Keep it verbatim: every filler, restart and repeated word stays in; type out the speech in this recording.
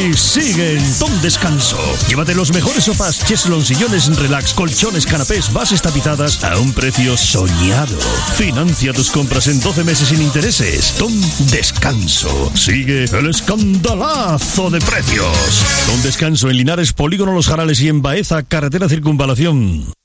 y sigue en Tom Descanso. Llévate los mejores sofás, cheslons, sillones, relax, colchones, canapés, bases tapizadas a un precio soñado. Financia tus compras en doce meses sin intereses. Tom Descanso. Sigue el escandalazo de precios. Tom Descanso en Linares, Polígono Los Jarales y en Baeza, carretera Circunvalación.